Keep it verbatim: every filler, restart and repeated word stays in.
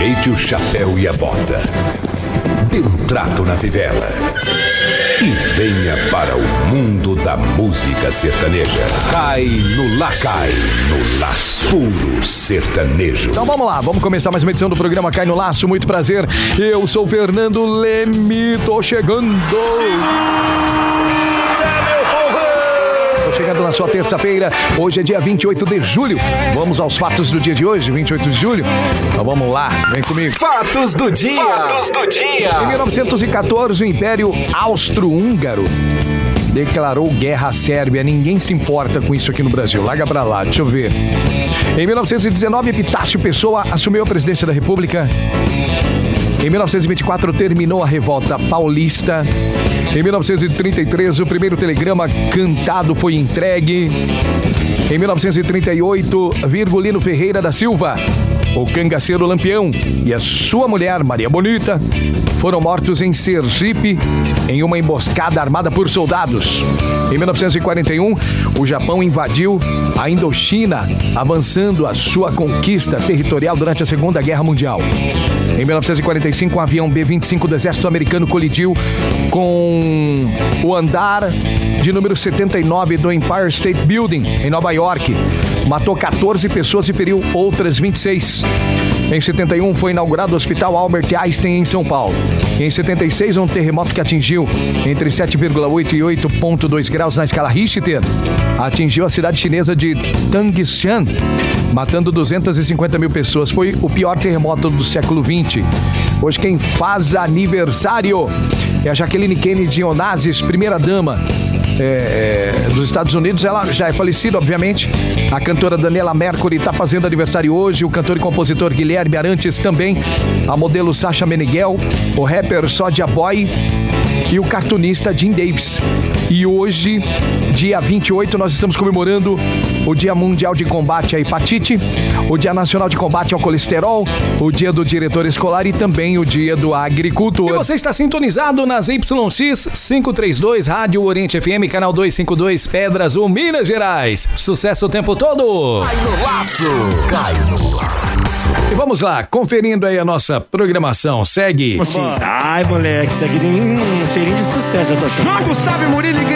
Ajeite o chapéu e a bota. Dê um trato na fivela. E venha para o mundo da música sertaneja. Cai no laço. Cai no laço. Puro sertanejo. Então vamos lá, vamos começar mais uma edição do programa Cai no Laço. Muito prazer, eu sou o Fernando Leme, tô chegando. Chegando na sua terça-feira, hoje é dia vinte e oito de julho. Vamos aos fatos do dia de hoje, vinte e oito de julho. Então vamos lá, vem comigo. Fatos do dia. Fatos do dia. Em mil novecentos e catorze, o Império Austro-Húngaro declarou guerra à Sérvia. Ninguém se importa com isso aqui no Brasil. Larga pra lá, deixa eu ver. Em mil novecentos e dezenove, Epitácio Pessoa assumiu a presidência da República. Em mil novecentos e vinte e quatro, terminou a Revolta Paulista. Em mil novecentos e trinta e três, o primeiro telegrama cantado foi entregue. Em mil novecentos e trinta e oito, Virgulino Ferreira da Silva, o cangaceiro Lampião, e a sua mulher, Maria Bonita, foram mortos em Sergipe em uma emboscada armada por soldados. Em mil novecentos e quarenta e um, o Japão invadiu a Indochina, avançando a sua conquista territorial durante a Segunda Guerra Mundial. Em mil novecentos e quarenta e cinco, um avião B vinte e cinco do exército americano colidiu com o andar de número setenta e nove do Empire State Building, em Nova York. Matou quatorze pessoas e feriu outras vinte e seis. Em setenta e um, foi inaugurado o Hospital Albert Einstein, em São Paulo. E em setenta e seis, um terremoto que atingiu entre sete vírgula oito e oito vírgula dois graus na escala Richter atingiu a cidade chinesa de Tangshan, matando duzentas e cinquenta mil pessoas. Foi o pior terremoto do século vinte. Hoje quem faz aniversário é a Jacqueline Kennedy Onassis, primeira-dama é, é, dos Estados Unidos. Ela já é falecida, obviamente. A cantora Daniela Mercury está fazendo aniversário hoje. O cantor e compositor Guilherme Arantes também. A modelo Sasha Meneghel. O rapper Soulja Boy. E o cartunista Jim Davis. E hoje, dia vinte e oito, nós estamos comemorando o Dia Mundial de Combate à Hepatite, o Dia Nacional de Combate ao Colesterol, o Dia do Diretor Escolar e também o Dia do Agricultor. E você está sintonizado nas Y X quinhentos e trinta e dois, Rádio Oriente F M, canal duzentos e cinquenta e dois, Pedras, o Minas Gerais. Sucesso o tempo todo! Cai no laço! Cai no laço! E vamos lá, conferindo aí a nossa programação. Segue. Ai, moleque, isso aqui tem um cheirinho de sucesso, eu tô achando. João Gustavo e Murilo